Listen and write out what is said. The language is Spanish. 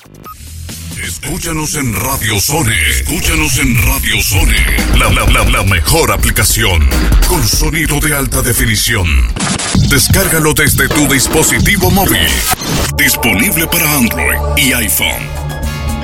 Escúchanos en Radio Sony. Escúchanos en Radio Sony. La mejor aplicación. Con sonido de alta definición. Descárgalo desde tu dispositivo móvil. Disponible para Android y iPhone.